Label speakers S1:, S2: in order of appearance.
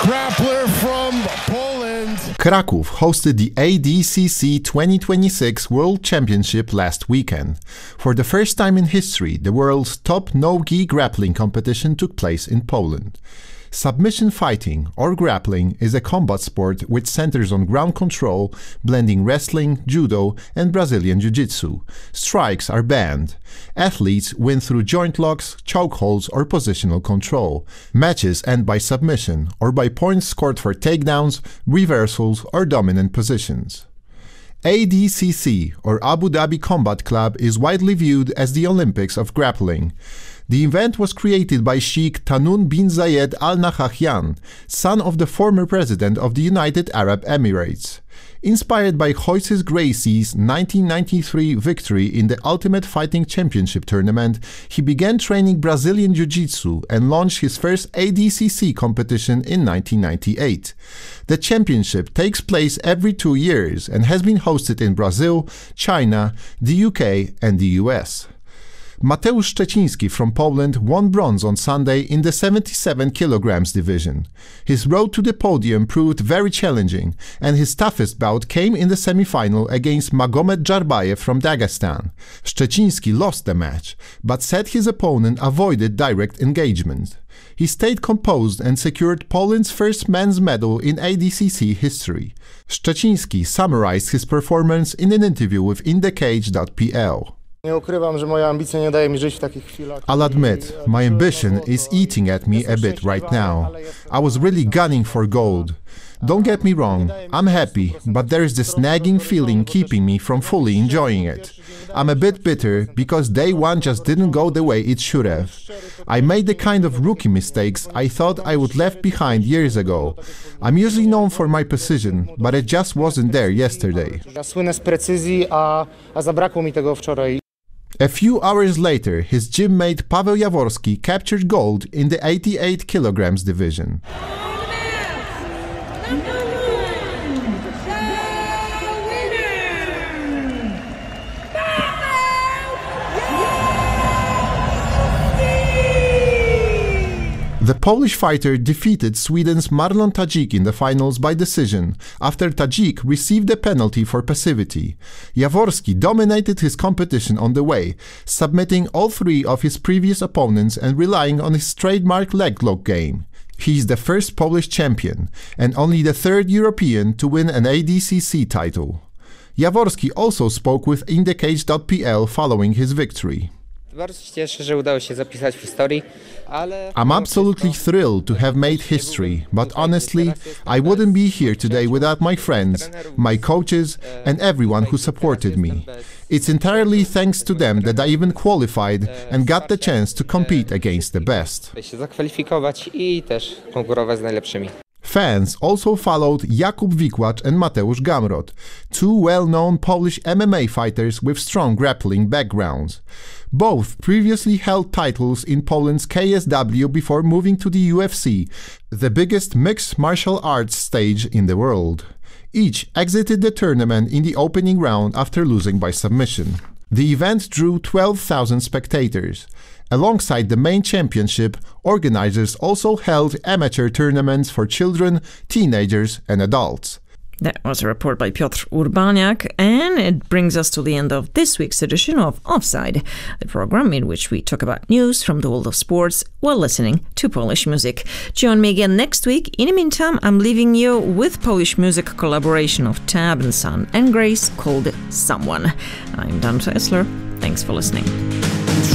S1: grappler from Poland.
S2: Kraków hosted the ADCC 2026 World Championship last weekend. For the first time in history, the world's top no-gi grappling competition took place in Poland. Submission fighting, or grappling, is a combat sport which centers on ground control, blending wrestling, judo, and Brazilian jiu-jitsu. Strikes are banned. Athletes win through joint locks, chokeholds, or positional control. Matches end by submission, or by points scored for takedowns, reversals, or dominant positions. ADCC, or Abu Dhabi Combat Club, is widely viewed as the Olympics of grappling. The event was created by Sheikh Tahnoun bin Zayed Al Nahyan, son of the former president of the United Arab Emirates. Inspired by Royce Gracie's 1993 victory in the Ultimate Fighting Championship tournament, he began training Brazilian Jiu-Jitsu and launched his first ADCC competition in 1998. The championship takes place every 2 years and has been hosted in Brazil, China, the UK and the US. Mateusz Szczeciński from Poland won bronze on Sunday in the 77 kilograms division. His road to the podium proved very challenging, and his toughest bout came in the semi-final against Magomed Jarbayev from Dagestan. Szczeciński lost the match, but said his opponent avoided direct engagement. He stayed composed and secured Poland's first men's medal in ADCC history. Szczeciński summarized his performance in an interview with InTheCage.pl. I'll admit, my ambition is eating at me a bit right now. I was really gunning for gold. Don't get me wrong, I'm happy, but there is this nagging feeling keeping me from fully enjoying it. I'm a bit bitter because day one just didn't go the way it should have. I made the kind of rookie mistakes I thought I would left behind years ago. I'm usually known for my precision, but it just wasn't there yesterday. A few hours later, his gym mate Paweł Jaworski captured gold in the 88 kilograms division. The Polish fighter defeated Sweden's Marlon Tajik in the finals by decision, after Tajik received a penalty for passivity. Jaworski dominated his competition on the way, submitting all three of his previous opponents and relying on his trademark leg lock game. He is the first Polish champion, and only the third European to win an ADCC title. Jaworski also spoke with InTheCage.pl following his victory. I'm absolutely thrilled to have made history, but honestly, I wouldn't be here today without my friends, my coaches, and everyone who supported me. It's entirely thanks to them that I even qualified and got the chance to compete against the best. Fans also followed Jakub Wikłacz and Mateusz Gamrot, two well-known Polish MMA fighters with strong grappling backgrounds. Both previously held titles in Poland's KSW before moving to the UFC, the biggest mixed martial arts stage in the world. Each exited the tournament in the opening round after losing by submission. The event drew 12,000 spectators. Alongside the main championship, organizers also held amateur tournaments for children, teenagers and adults.
S3: That was a report by Piotr Urbaniak, and it brings us to the end of this week's edition of Offside, the program in which we talk about news from the world of sports while listening to Polish music. Join me again next week. In the meantime, I'm leaving you with Polish music collaboration of Tab and Son and Grace called Someone. I'm Dan Fessler. Thanks for listening.